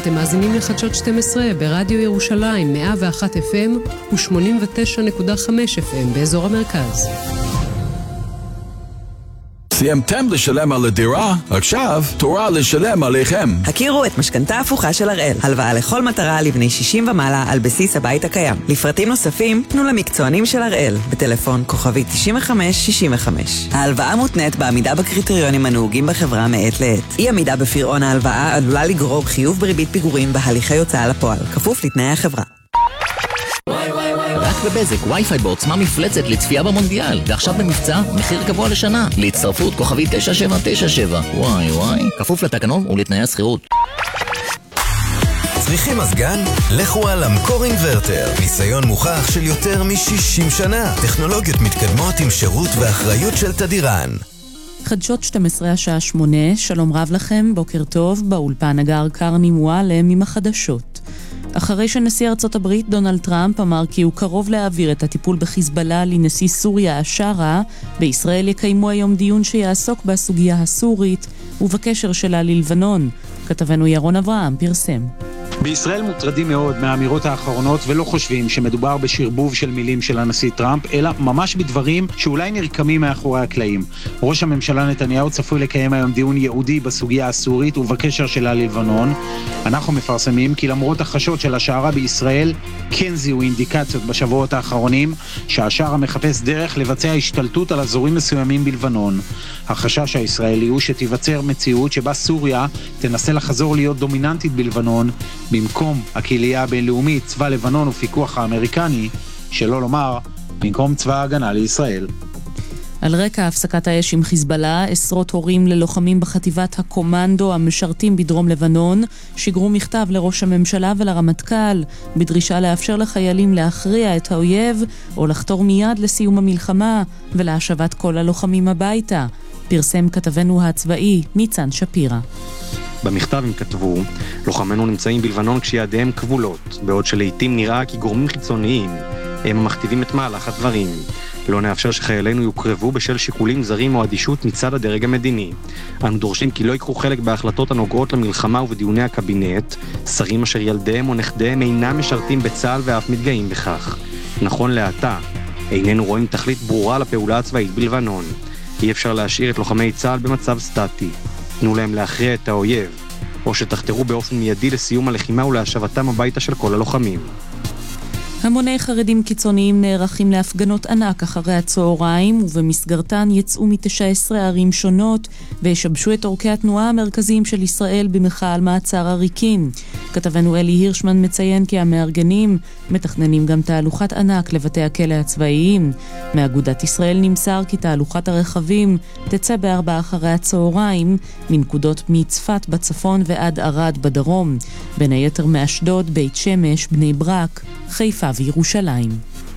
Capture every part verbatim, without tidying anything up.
אתם מאזינים לחדשות שתים עשרה ברדיו ירושלים מאה ואחת אף אם ו-שמונים ותשע נקודה חמש אף אם באזור המרכז. סיימתם לשלם על הדירה? עכשיו תורה לשלם עליכם. הכירו את משכנתה הפוכה של הראל. הלוואה לכל מטרה לבני שישים ומעלה על בסיס הבית הקיים. לפרטים נוספים פנו למקצוענים של הראל בטלפון כוכבי תשעים וחמש שישים וחמש. ההלוואה מותנית בעמידה בקריטריונים הנהוגים בחברה מעת לעת. אי עמידה בפירעון ההלוואה עלולה לגרור חיוב בריבית פיגורים בהליכי הוצאה לפועל, כפוף לתנאי החברה. רק בבזק, וי-פיי בעוצמה מפלצת לצפייה במונדיאל, ועכשיו במבצע, מחיר גבוה לשנה, להצטרפות כוכבית תשע שבע תשע שבע. וואי וואי, כפוף לתקנון ולתנאי השכירות. צריכים מזגן? לכו על אמקור אינברטר. ניסיון מוכח של יותר מ-שישים שנה. טכנולוגיות מתקדמות עם שירות ואחריות של תדירן. חדשות שתים עשרה השעה שמונה, שלום רב לכם, בוקר טוב, באולפן הגר קרני מועלם עם החדשות. אחרי שנשיא ארצות הברית דונלד טראמפ אמר כי הוא קרוב להעביר את הטיפול בחיזבאללה לנשיא סוריה השארה, בישראל יקיימו היום דיון שיעסוק בסוגיה הסורית ובקשר שלה ללבנון. כתבנו ירון אברהם פרסם. בישראל מוטרדים מאוד מהאמירות האחרונות ולא חושבים שמדובר בשרבוב של מילים של הנשיא טראמפ, אלא ממש בדברים שאולי נרקמים מאחורי הקלעים. ראש הממשלה נתניהו צפוי לקיים היום דיון ייעודי בסוגיה הסורית ובקשר שלה ללבנון. אנחנו מפרסמים כי למרות החששות של השערה בישראל, כן זיהו אינדיקציות בשבועות האחרונים שהשערה מחפש דרך לבצע השתלטות על אזורים מסוימים בלבנון. החשש הישראלי הוא שתיווצר מציאות שבה סוריה תנסה לחזור להיות דומיננטית בלבנון, במקום הקהילייה הבינלאומית, צבא לבנון ופיקוח האמריקני, שלא לומר, במקום צבא ההגנה לישראל. על רקע הפסקת האש עם חיזבאללה, עשרות הורים ללוחמים בחטיבת הקומנדו המשרתים בדרום לבנון שיגרו מכתב לראש הממשלה ולרמטכ"ל בדרישה לאפשר לחיילים להכריע את האויב או לחתור מיד לסיום המלחמה ולהשבת כל הלוחמים הביתה. פרסם כתבנו הצבאי ניצן שפירא. במכתב הם כתבו, לוחמינו נמצאים בלבנון כשידיהם כבולות, בעוד שלעיתים נראה כי גורמים חיצוניים הם מכתיבים את מהלך הדברים. לא נאפשר שחיילינו יוקרבו בשל שיקולים זרים או אדישות מצד הדרג המדיני. אנו דורשים כי לא ייקחו חלק בהחלטות הנוגעות למלחמה ובדיוני הקבינט, שרים אשר ילדיהם או נכדיהם אינם משרתים בצה"ל ואף מתגאים בכך. נכון לעתה, איננו רואים תכלית ברורה לפעולה הצבאית בלבנון. אי אפשר להשאיר את לוחמי צה"ל במצב סטטי. תנו להם להכריע את האויב, או שתחתרו באופן מיידי לסיום הלחימה ולהשבתם הביתה של כל הלוחמים. המוני חרדים קיצוניים נערכים להפגנות ענק אחרי הצהריים, ובמסגרתן יצאו מתשע עשרה ערים שונות וישבשו את אורכי התנועה המרכזיים של ישראל במחאה על מעצר עריקים. כתבנו אלי הירשמן מציין כי המארגנים מתכננים גם תהלוכת ענק לבתי הכלא הצבאיים. מאגודת ישראל נמסר כי תהלוכת הרכבים תצא בארבע אחרי הצהריים מנקודות מצפת בצפון ועד ערד בדרום, בין היתר מאשדוד, בית שמש, בני ברק, חיפה וירושלים.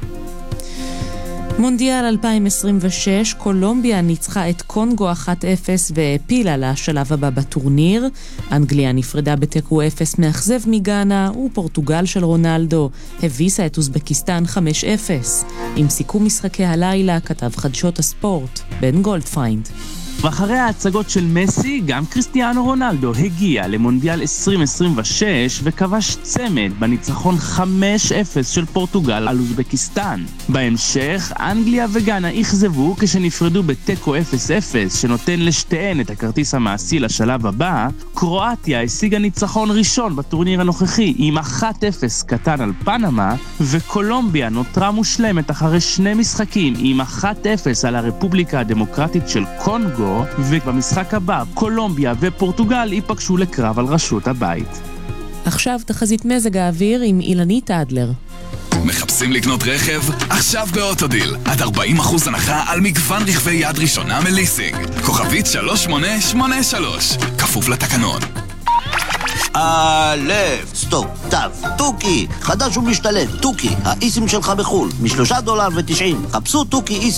מונדיאל אלפיים עשרים ושש, קולומביה ניצחה את קונגו אחת אפס והפילה לשלב הבא בטורניר. אנגליה נפרדה בתיקו אפס מאכזב מגאנה, ופורטוגל של רונלדו הביסה את אוזבקיסטן חמש אפס. עם סיכום משחקי הלילה כתב חדשות הספורט בן גולדפיינד. ואחרי ההצגות של מסי, גם קריסטיאנו רונלדו הגיע למונדיאל עשרים עשרים ושש וכבש צמד בניצחון חמש אפס של פורטוגל על אוזבקיסטן. בהמשך, אנגליה וגאנה אכזבו כשנפרדו בתיקו אפס אפס שנותן לשתיהן את הכרטיס המעשי לשלב הבא. קרואטיה השיגה ניצחון ראשון בטורניר הנוכחי עם אחת אפס קטן על פנמה, וקולומביה נותרה מושלמת אחרי שני משחקים עם אחת אפס על הרפובליקה הדמוקרטית של קונגו, ובמשחק הבא קולומביה ופורטוגל ייפגשו לקרב על ראשות הבית. עכשיו תחזית מזג האוויר עם אילנית אדלר. מחפשים לקנות רכב? עכשיו באוטודיל. עד ארבעים אחוז הנחה על מגוון רכבי יד ראשונה מליסינג. כוכבית שלוש שמונה שמונה שלוש. כפוף לתקנון. א', סטופ, תו, טוקי, חדש ומשתלט, טוקי, האיסים שלך בחול, משלושה דולר ותשעים, חפשו טוקי איסים.